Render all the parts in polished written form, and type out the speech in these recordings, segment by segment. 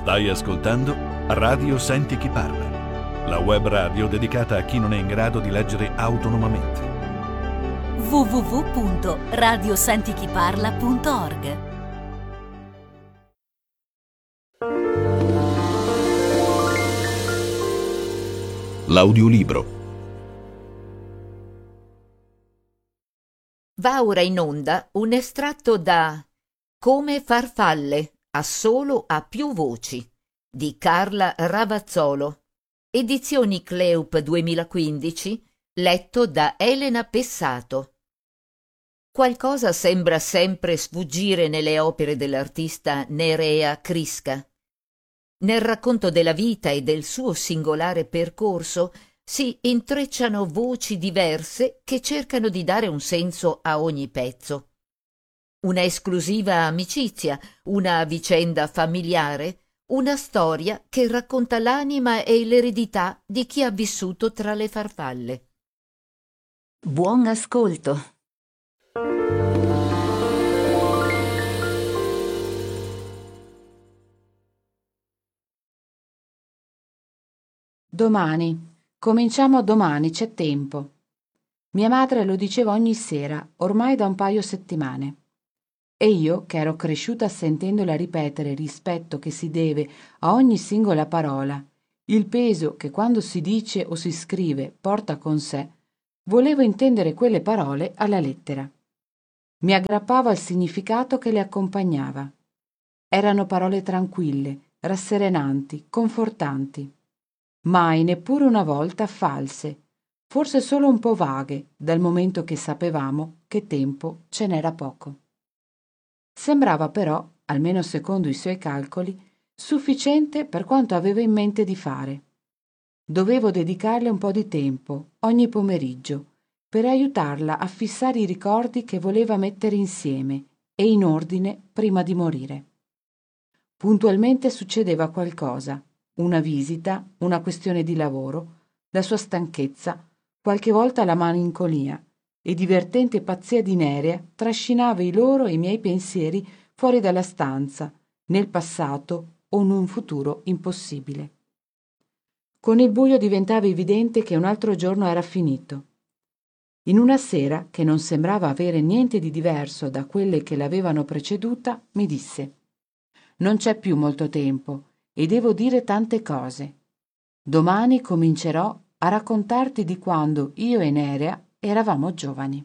Stai ascoltando Radio Senti Chi Parla, la web radio dedicata a chi non è in grado di leggere autonomamente. www.radiosentichiparla.org. L'audiolibro. Va ora in onda un estratto da Come farfalle, a solo a più voci, di Carla Ravazzolo, edizioni Cleup 2015, letto da Elena Pessato. Qualcosa sembra sempre sfuggire nelle opere dell'artista Nerea Crisca. Nel racconto della vita e del suo singolare percorso si intrecciano voci diverse che cercano di dare un senso a ogni pezzo. Una esclusiva amicizia, una vicenda familiare, una storia che racconta l'anima e l'eredità di chi ha vissuto tra le farfalle. Buon ascolto. Domani. Cominciamo domani, c'è tempo. Mia madre lo diceva ogni sera, ormai da un paio settimane. E io, che ero cresciuta sentendola ripetere il rispetto che si deve a ogni singola parola, il peso che quando si dice o si scrive porta con sé, volevo intendere quelle parole alla lettera. Mi aggrappavo al significato che le accompagnava. Erano parole tranquille, rasserenanti, confortanti. Mai, neppure una volta, false, forse solo un po' vaghe, dal momento che sapevamo che tempo ce n'era poco. Sembrava però, almeno secondo i suoi calcoli, sufficiente per quanto avevo in mente di fare. Dovevo dedicarle un po' di tempo, ogni pomeriggio, per aiutarla a fissare i ricordi che voleva mettere insieme e in ordine prima di morire. Puntualmente succedeva qualcosa, una visita, una questione di lavoro, la sua stanchezza, qualche volta la malinconia, e divertente pazzia di Nerea trascinava i loro e i miei pensieri fuori dalla stanza, nel passato o in un futuro impossibile. Con il buio diventava evidente che un altro giorno era finito. In una sera, che non sembrava avere niente di diverso da quelle che l'avevano preceduta, mi disse: «Non c'è più molto tempo e devo dire tante cose. Domani comincerò a raccontarti di quando io e Nerea eravamo giovani.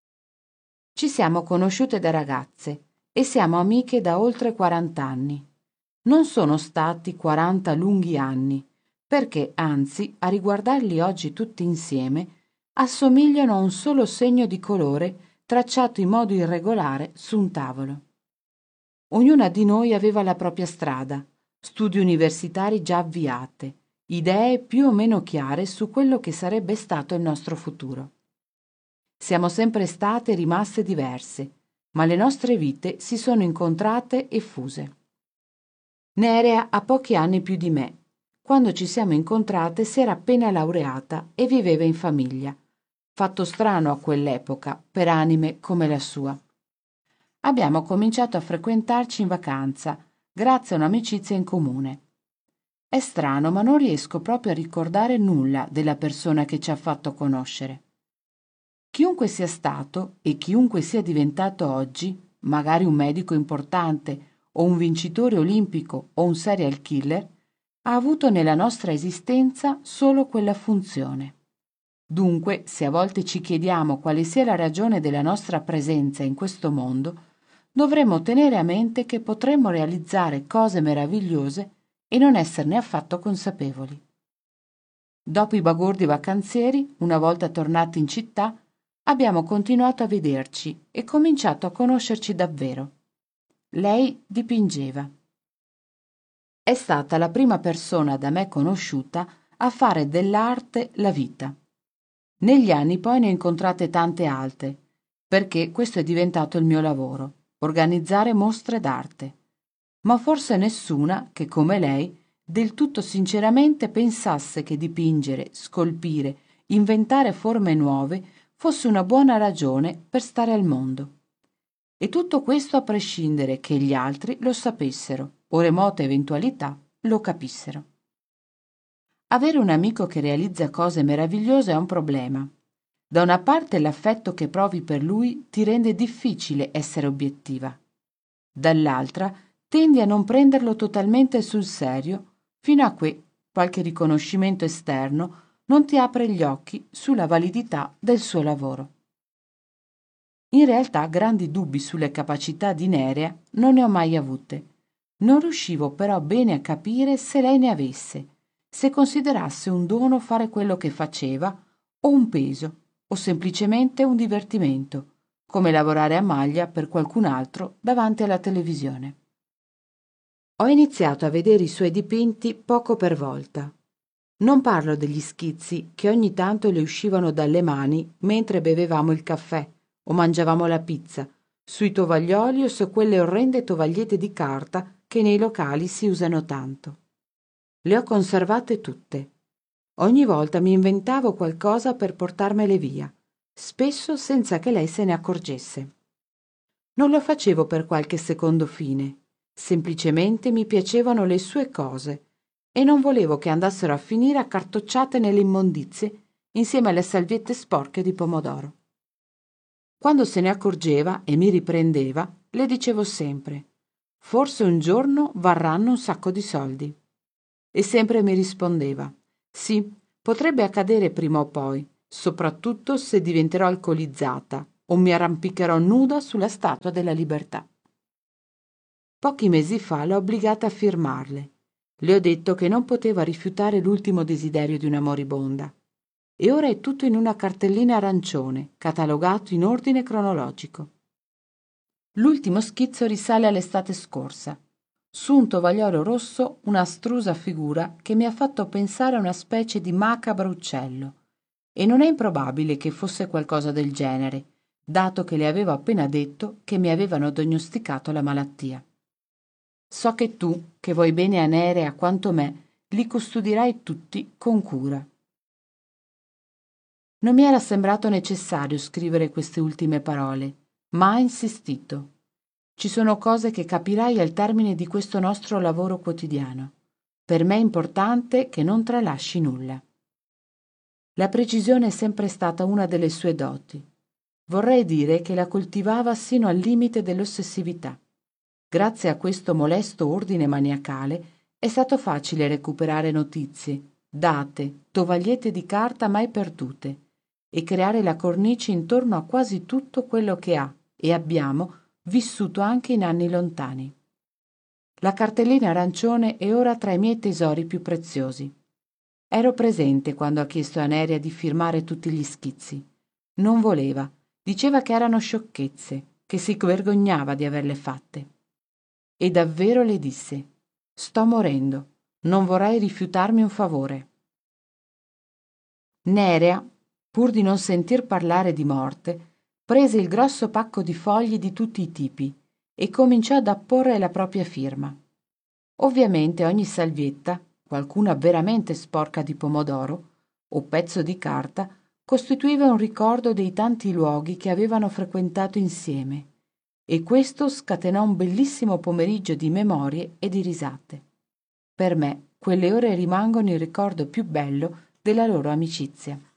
Ci siamo conosciute da ragazze e siamo amiche da oltre 40 anni. Non sono stati 40 lunghi anni, perché anzi, a riguardarli oggi tutti insieme, assomigliano a un solo segno di colore tracciato in modo irregolare su un tavolo. Ognuna di noi aveva la propria strada, studi universitari già avviate, idee più o meno chiare su quello che sarebbe stato il nostro futuro. Siamo sempre state rimaste diverse, ma le nostre vite si sono incontrate e fuse. Nerea ha pochi anni più di me. Quando ci siamo incontrate si era appena laureata e viveva in famiglia. Fatto strano a quell'epoca, per anime come la sua. Abbiamo cominciato a frequentarci in vacanza, grazie a un'amicizia in comune. È strano, ma non riesco proprio a ricordare nulla della persona che ci ha fatto conoscere. Chiunque sia stato e chiunque sia diventato oggi, magari un medico importante o un vincitore olimpico o un serial killer, ha avuto nella nostra esistenza solo quella funzione. Dunque, se a volte ci chiediamo quale sia la ragione della nostra presenza in questo mondo, dovremmo tenere a mente che potremmo realizzare cose meravigliose e non esserne affatto consapevoli. Dopo i bagordi vacanzieri, una volta tornati in città, abbiamo continuato a vederci e cominciato a conoscerci davvero. Lei dipingeva. È stata la prima persona da me conosciuta a fare dell'arte la vita. Negli anni poi ne ho incontrate tante altre, perché questo è diventato il mio lavoro, organizzare mostre d'arte. Ma forse nessuna che, come lei, del tutto sinceramente pensasse che dipingere, scolpire, inventare forme nuove fosse una buona ragione per stare al mondo. E tutto questo a prescindere che gli altri lo sapessero o remota eventualità lo capissero. Avere un amico che realizza cose meravigliose è un problema. Da una parte l'affetto che provi per lui ti rende difficile essere obiettiva. Dall'altra tendi a non prenderlo totalmente sul serio fino a che qualche riconoscimento esterno non ti apre gli occhi sulla validità del suo lavoro. In realtà grandi dubbi sulle capacità di Nerea non ne ho mai avute. Non riuscivo però bene a capire se lei ne avesse, se considerasse un dono fare quello che faceva o un peso o semplicemente un divertimento, come lavorare a maglia per qualcun altro davanti alla televisione. Ho iniziato a vedere i suoi dipinti poco per volta. Non parlo degli schizzi che ogni tanto le uscivano dalle mani mentre bevevamo il caffè o mangiavamo la pizza, sui tovaglioli o su quelle orrende tovagliette di carta che nei locali si usano tanto. Le ho conservate tutte. Ogni volta mi inventavo qualcosa per portarmele via, spesso senza che lei se ne accorgesse. Non lo facevo per qualche secondo fine, semplicemente mi piacevano le sue cose e non volevo che andassero a finire accartocciate nelle immondizie insieme alle salviette sporche di pomodoro. Quando se ne accorgeva e mi riprendeva, le dicevo sempre: «Forse un giorno varranno un sacco di soldi». E sempre mi rispondeva: «Sì, potrebbe accadere prima o poi, soprattutto se diventerò alcolizzata o mi arrampicherò nuda sulla Statua della Libertà». Pochi mesi fa l'ho obbligata a firmarle. Le ho detto che non poteva rifiutare l'ultimo desiderio di una moribonda. E ora è tutto in una cartellina arancione, catalogato in ordine cronologico. L'ultimo schizzo risale all'estate scorsa. Su un tovagliolo rosso un'astrusa figura che mi ha fatto pensare a una specie di macabro uccello. E non è improbabile che fosse qualcosa del genere, dato che le avevo appena detto che mi avevano diagnosticato la malattia. So che tu, che vuoi bene a Nerea quanto me, li custodirai tutti con cura. Non mi era sembrato necessario scrivere queste ultime parole, ma ha insistito. Ci sono cose che capirai al termine di questo nostro lavoro quotidiano. Per me è importante che non tralasci nulla. La precisione è sempre stata una delle sue doti. Vorrei dire che la coltivava sino al limite dell'ossessività. Grazie a questo molesto ordine maniacale è stato facile recuperare notizie, date, tovagliette di carta mai perdute e creare la cornice intorno a quasi tutto quello che ha e abbiamo vissuto anche in anni lontani. La cartellina arancione è ora tra i miei tesori più preziosi. Ero presente quando ha chiesto a Nerea di firmare tutti gli schizzi. Non voleva, diceva che erano sciocchezze, che si vergognava di averle fatte. E davvero le disse: «Sto morendo, non vorrei rifiutarmi un favore». Nerea, pur di non sentir parlare di morte, prese il grosso pacco di fogli di tutti i tipi e cominciò ad apporre la propria firma. Ovviamente ogni salvietta, qualcuna veramente sporca di pomodoro o pezzo di carta, costituiva un ricordo dei tanti luoghi che avevano frequentato insieme, e questo scatenò un bellissimo pomeriggio di memorie e di risate. Per me quelle ore rimangono il ricordo più bello della loro amicizia.